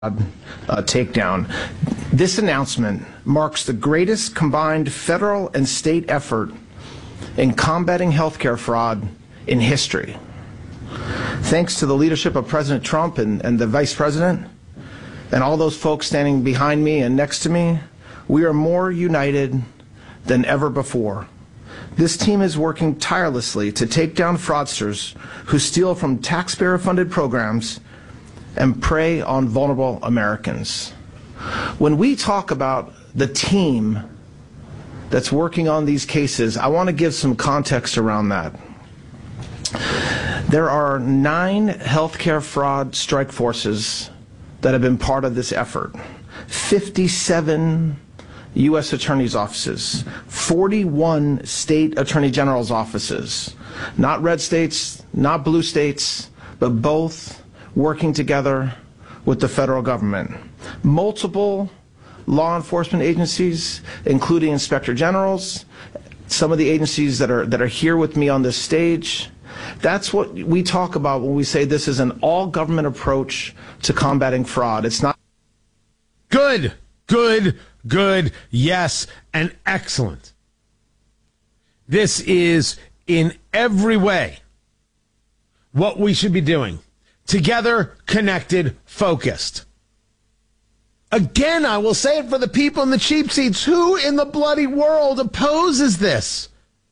takedown. This announcement marks the greatest combined federal and state effort in combating healthcare fraud in history. Thanks to the leadership of President Trump and the Vice President and all those folks standing behind me and next to me, we are more united than ever before. This team is working tirelessly to take down fraudsters who steal from taxpayer-funded programs and prey on vulnerable Americans. When we talk about the team that's working on these cases, I want to give some context around that. There are 9 healthcare fraud strike forces that have been part of this effort, 57 U.S. attorneys' offices, 41 state attorney general's offices, not red states, not blue states, but both working together with the federal government. Multiple law enforcement agencies, including inspector generals, some of the agencies that are here with me on this stage. That's what we talk about when we say this is an all-government approach to combating fraud. It's not good, yes, and excellent. This is in every way what we should be doing. Together, connected, focused. Again, I will say it for the people in the cheap seats. Who in the bloody world opposes this?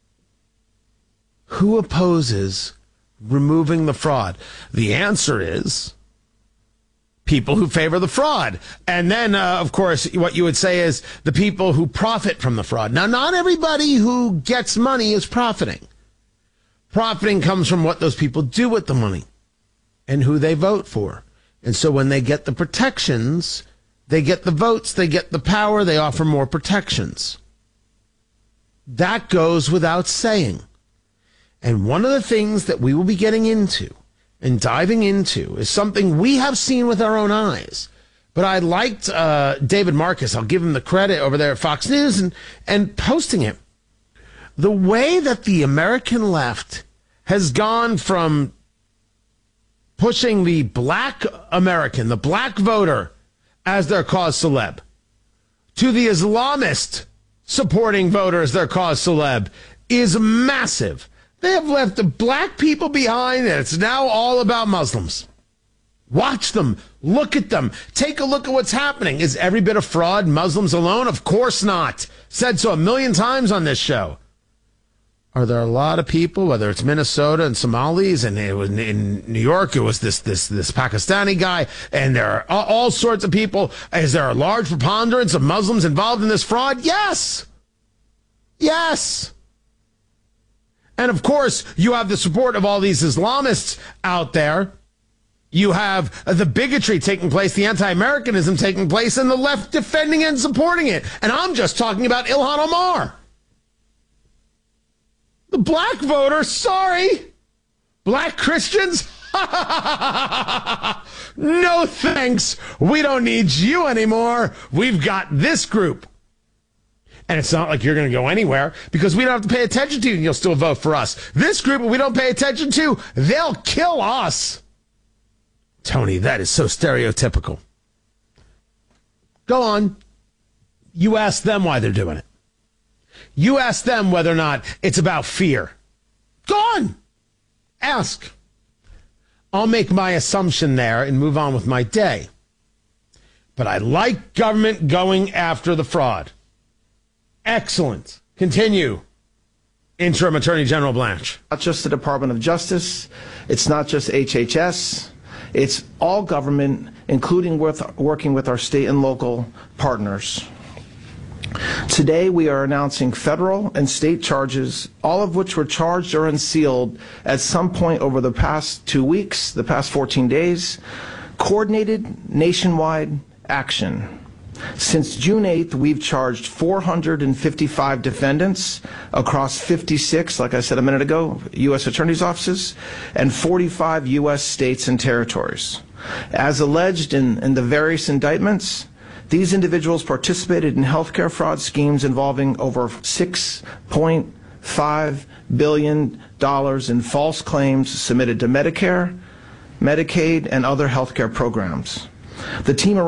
Who opposes removing the fraud? The answer is people who favor the fraud. And then, of course, what you would say is the people who profit from the fraud. Now, not everybody who gets money is profiting. Profiting comes from what those people do with the money and who they vote for. And so when they get the protections, they get the votes, they get the power, they offer more protections. That goes without saying. And one of the things that we will be getting into and diving into is something we have seen with our own eyes. But I liked David Marcus, I'll give him the credit over there at Fox News, and posting it. The way that the American left has gone from pushing the black American, the black voter, as their cause celeb, to the Islamist supporting voter as their cause celeb is massive. They have left the black people behind, and it's now all about Muslims. Watch them. Look at them. Take a look at what's happening. Is every bit of fraud Muslims alone? Of course not. Said so a million times on this show. Are there a lot of people, whether it's Minnesota and Somalis, and it was in New York, it was this Pakistani guy, and there are all sorts of people. Is there a large preponderance of Muslims involved in this fraud? Yes. Yes. And of course, you have the support of all these Islamists out there. You have the bigotry taking place, the anti-Americanism taking place, and the left defending it and supporting it. And I'm just talking about Ilhan Omar. The black voter, sorry. Black Christians? No thanks. We don't need you anymore. We've got this group. And it's not like you're going to go anywhere because we don't have to pay attention to you and you'll still vote for us. This group we don't pay attention to, they'll kill us. Tony, that is so stereotypical. Go on. You ask them why they're doing it. You ask them whether or not it's about fear. Go on. Ask. I'll make my assumption there and move on with my day. But I like government going after the fraud. Excellent. Continue. Interim Attorney General Blanche. Not just the Department of Justice. It's not just HHS. It's all government, including working with our state and local partners. Today, we are announcing federal and state charges, all of which were charged or unsealed at some point over the past 2 weeks, the past 14 days, coordinated nationwide action. Since June 8th, we've charged 455 defendants across 56, like I said a minute ago, U.S. attorneys' offices, and 45 U.S. states and territories. As alleged in the various indictments, these individuals participated in healthcare fraud schemes involving over $6.5 billion in false claims submitted to Medicare, Medicaid, and other healthcare programs. The team